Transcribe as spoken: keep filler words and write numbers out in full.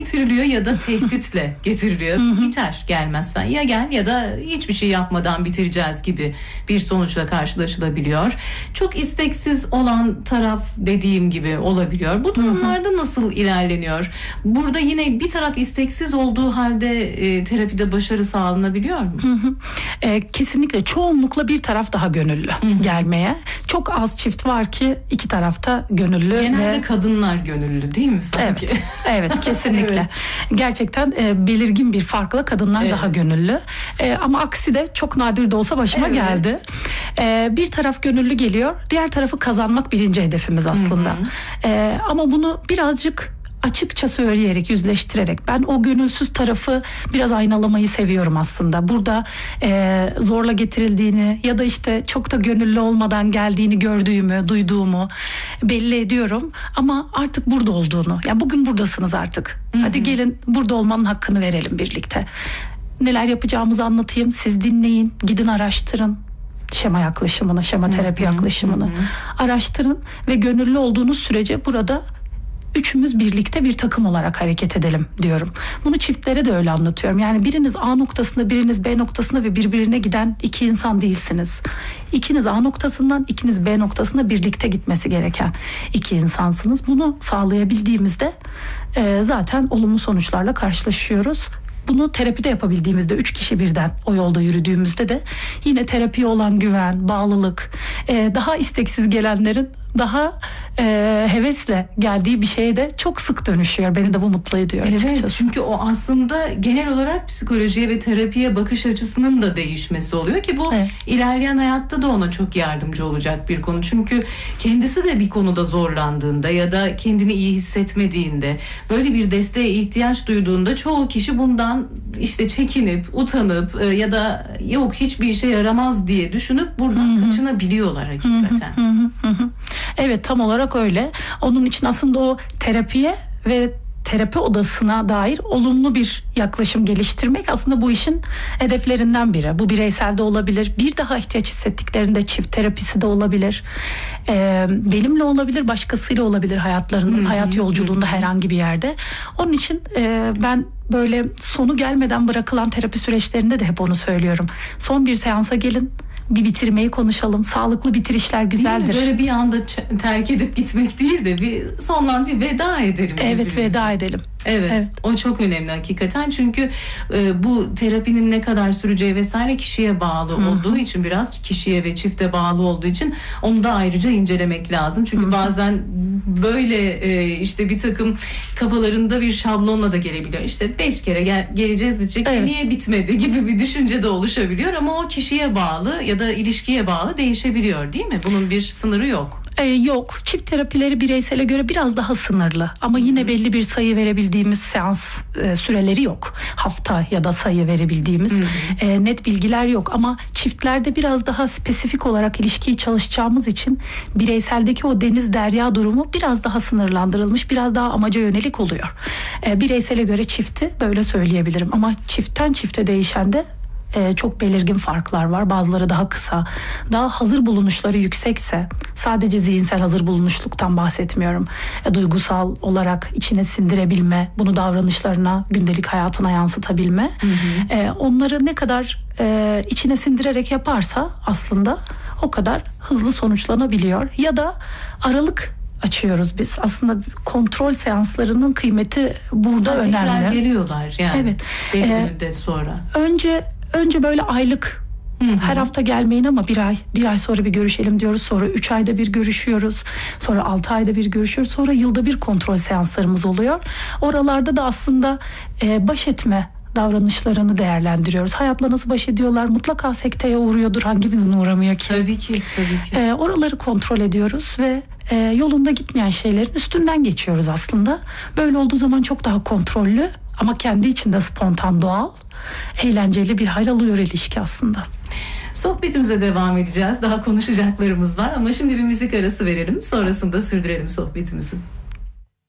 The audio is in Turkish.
getiriliyor ya da tehditle getiriliyor. Hı hı. Biter gelmezsen, ya gel ya da hiçbir şey yapmadan bitireceğiz gibi bir sonuçla karşılaşılabiliyor. Çok isteksiz olan taraf dediğim gibi olabiliyor. Bu durumlarda hı hı. nasıl ilerleniyor? Burada yine bir taraf isteksiz olduğu halde e, terapide başarı sağlanabiliyor mu? Hı hı. E, kesinlikle çoğunlukla bir taraf daha gönüllü hı hı. gelmeye. Çok az çift var ki iki tarafta gönüllü. Genelde ve... kadınlar gönüllü değil mi sanki? Evet, evet kesinlikle. Evet. Gerçekten e, belirgin bir farkla kadınlar evet. daha gönüllü. E, ama aksi de çok nadir de olsa başıma evet. geldi. E, bir taraf gönüllü geliyor, diğer tarafı kazanmak birinci hedefimiz aslında. Hı hı. E, ama bunu birazcık açıkça söyleyerek, yüzleştirerek, ben o gönülsüz tarafı biraz aynalamayı seviyorum aslında. Burada e, zorla getirildiğini ya da işte çok da gönüllü olmadan geldiğini gördüğümü, duyduğumu belli ediyorum. Ama artık burada olduğunu, yani bugün buradasınız artık. Hı-hı. Hadi gelin burada olmanın hakkını verelim birlikte. Neler yapacağımızı anlatayım, siz dinleyin, gidin araştırın. Şema yaklaşımını, şema terapi Hı-hı. yaklaşımını Hı-hı. araştırın ve gönüllü olduğunuz sürece burada üçümüz birlikte bir takım olarak hareket edelim diyorum. Bunu çiftlere de öyle anlatıyorum. Yani biriniz A noktasında, biriniz B noktasında ve birbirine giden iki insan değilsiniz. İkiniz A noktasından, ikiniz B noktasında birlikte gitmesi gereken iki insansınız. Bunu sağlayabildiğimizde e, zaten olumlu sonuçlarla karşılaşıyoruz. Bunu terapide yapabildiğimizde, üç kişi birden o yolda yürüdüğümüzde de yine terapiye olan güven, bağlılık, e, daha isteksiz gelenlerin daha e, hevesle geldiği bir şeye de çok sık dönüşüyor. Beni de bu mutlu ediyor evet, açıkçası. Çünkü o aslında genel olarak psikolojiye ve terapiye bakış açısının da değişmesi oluyor ki bu evet. ilerleyen hayatta da ona çok yardımcı olacak bir konu. Çünkü kendisi de bir konuda zorlandığında ya da kendini iyi hissetmediğinde, böyle bir desteğe ihtiyaç duyduğunda çoğu kişi bundan işte çekinip, utanıp ya da yok hiçbir işe yaramaz diye düşünüp buradan Hı-hı. kaçınabiliyorlar hakikaten. Hı-hı. Hı-hı. Evet, tam olarak öyle. Onun için aslında o terapiye ve terapi odasına dair olumlu bir yaklaşım geliştirmek aslında bu işin hedeflerinden biri. Bu bireysel de olabilir. Bir daha ihtiyaç hissettiklerinde çift terapisi de olabilir. Ee, benimle olabilir, başkasıyla olabilir hayatlarının, hmm. hayat yolculuğunda hmm. herhangi bir yerde. Onun için e, ben böyle sonu gelmeden bırakılan terapi süreçlerinde de hep onu söylüyorum. Son bir seansa gelin. Bir bitirmeyi konuşalım. Sağlıklı bitirişler güzeldir. Böyle bir anda terk edip gitmek değil de bir sonlan bir veda edelim. Evet, veda edelim. Evet, evet, o çok önemli hakikaten çünkü e, bu terapinin ne kadar süreceği vesaire kişiye bağlı Hı-hı. olduğu için, biraz kişiye ve çifte bağlı olduğu için onu da ayrıca incelemek lazım. Çünkü Hı-hı. bazen böyle e, işte bir takım kafalarında bir şablonla da gelebiliyor. İşte beş kere gel, geleceğiz bitecek evet. niye bitmedi gibi bir düşünce de oluşabiliyor ama o kişiye bağlı ya da ilişkiye bağlı değişebiliyor değil mi? Bunun bir sınırı yok. Ee, yok. Çift terapileri bireysele göre biraz daha sınırlı. Ama yine belli bir sayı verebildiğimiz seans e, süreleri yok. Hafta ya da sayı verebildiğimiz e, net bilgiler yok. Ama çiftlerde biraz daha spesifik olarak ilişkiyi çalışacağımız için bireyseldeki o deniz derya durumu biraz daha sınırlandırılmış, biraz daha amaca yönelik oluyor. E, bireysele göre çifti böyle söyleyebilirim. Ama çiftten çifte değişen de Ee, çok belirgin farklar var. Bazıları daha kısa, daha hazır bulunuşları yüksekse, sadece zihinsel hazır bulunuşluktan bahsetmiyorum. E, duygusal olarak içine sindirebilme, bunu davranışlarına, gündelik hayatına yansıtabilme. Hı hı. E, onları ne kadar e, içine sindirerek yaparsa aslında o kadar hızlı sonuçlanabiliyor. Ya da aralık açıyoruz biz. Aslında kontrol seanslarının kıymeti burada ha, önemli. Tekrar geliyorlar yani. Evet. Bir ee, müddet sonra. Önce Önce böyle aylık Hı-hı. her hafta gelmeyin ama bir ay bir ay sonra bir görüşelim diyoruz. Sonra üç ayda bir görüşüyoruz. Sonra altı ayda bir görüşüyoruz. Sonra yılda bir kontrol seanslarımız oluyor. Oralarda da aslında e, baş etme davranışlarını değerlendiriyoruz. Hayatla nasıl baş ediyorlar? Mutlaka sekteye uğruyordur. Hangimizin uğramıyor ki? Tabii ki. Tabii ki. E, oraları kontrol ediyoruz ve e, yolunda gitmeyen şeylerin üstünden geçiyoruz aslında. Böyle olduğu zaman çok daha kontrollü ama kendi içinde spontan, doğal, eğlenceli bir hal alıyor ilişki aslında. Sohbetimize devam edeceğiz. Daha konuşacaklarımız var ama şimdi bir müzik arası verelim. Sonrasında sürdürelim sohbetimizi.